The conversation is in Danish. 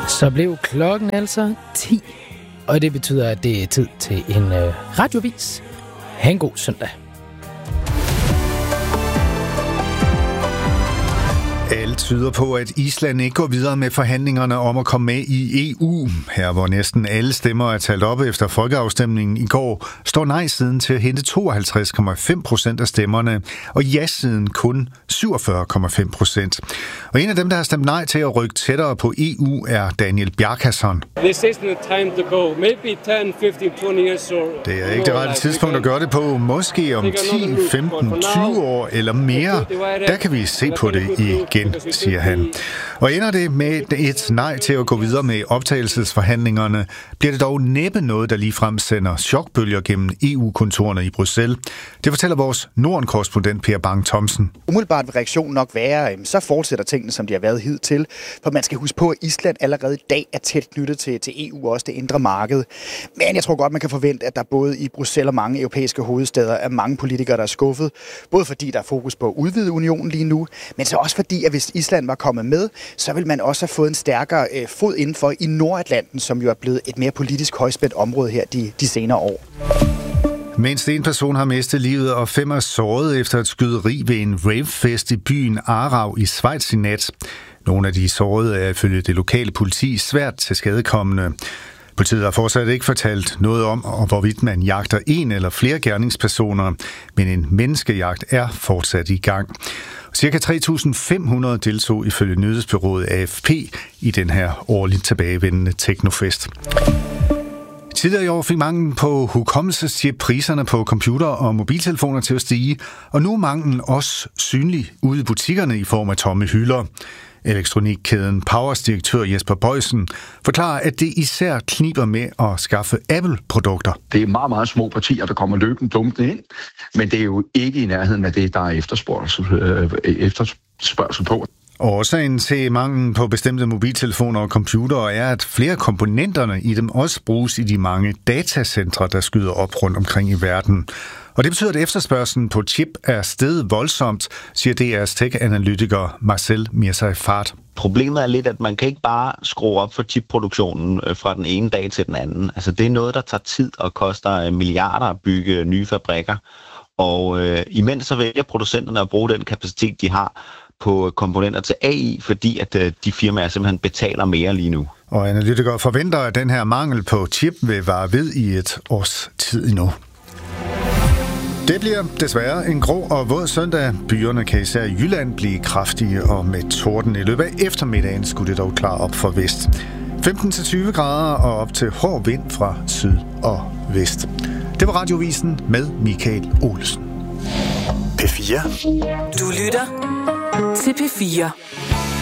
Så blev klokken altså 10, og det betyder, at det er tid til en radiovis. Ha' en god søndag. Alt tyder på, at Island ikke går videre med forhandlingerne om at komme med i EU. Her, hvor næsten alle stemmer er talt op efter folkeafstemningen i går, står nej-siden til at hente 52,5% af stemmerne, og ja-siden kun 47,5%. Og en af dem, der har stemt nej til at rykke tættere på EU, er Daniel Bjarkason. This isn't the time to go. Maybe 10, 15, 20 years or Det er ikke det rette tidspunkt at gøre det på. Måske om 10, 15, 20 år eller mere. Der kan vi se på det igen, siger han. Og ender det med et nej til at gå videre med optagelsesforhandlingerne, bliver det dog næppe noget, der ligefrem sender chokbølger gennem EU-kontorerne i Bruxelles. Det fortæller vores Norden-korrespondent Per Bang Thomsen. Umiddelbart vil reaktionen nok være, så fortsætter tingene, som de har været hidtil. For man skal huske på, at Island allerede i dag er tæt knyttet til EU og også det indre marked. Men jeg tror godt, man kan forvente, at der både i Bruxelles og mange europæiske hovedsteder er mange politikere, der er skuffet. Både fordi der er fokus på at udvide unionen lige nu, men så også fordi, at hvis Island var kommet med, så vil man også have fået en stærkere fod indenfor i Nordatlanten, som jo er blevet et mere politisk højspændt område her de senere år. Mindst en person har mistet livet, og 5 er såret efter et skyderi ved en ravefest i byen Aarau i Schweiz i nat. Nogle af de sårede er ifølge det lokale politi svært til skadekommende. Politiet har fortsat ikke fortalt noget om, hvorvidt man jagter en eller flere gerningspersoner, men en menneskejagt er fortsat i gang. Cirka 3.500 deltog ifølge nyhedsbureauet AFP i den her årligt tilbagevendende teknofest. Tidligere i år fik manglen på hukommelseschip priserne på computer og mobiltelefoner til at stige, og nu er manglen også synlig ude i butikkerne i form af tomme hylder. Elektronikkæden Powers direktør Jesper Bøjsen forklarer, at det især kniber med at skaffe Apple-produkter. Det er meget, meget små partier, der kommer løbende dumpende ind, men det er jo ikke i nærheden af det, der er efterspørgsel på. Årsagen til manglen på bestemte mobiltelefoner og computere er, at flere af komponenterne i dem også bruges i de mange datacentre, der skyder op rundt omkring i verden. Og det betyder, at efterspørgslen på chip er steget voldsomt, siger DR's tech-analytiker Marcel Mirzai-Fard. Problemet er lidt, at man kan ikke bare skrue op for chipproduktionen fra den ene dag til den anden. Altså det er noget, der tager tid og koster milliarder at bygge nye fabrikker. Og imens så vælger producenterne at bruge den kapacitet, de har på komponenter til AI, fordi at de firmaer simpelthen betaler mere lige nu. Og analytikere forventer, at den her mangel på chip vil vare ved i et års tid endnu. Det bliver desværre en grå og våd søndag. Byerne kan især i Jylland blive kraftige og med torden. I løbet af eftermiddagen skulle det dog klare op for vest. 15-20 grader og op til hård vind fra syd og vest. Det var Radiovisen med Michael Olsen. P4. Du lytter til P4.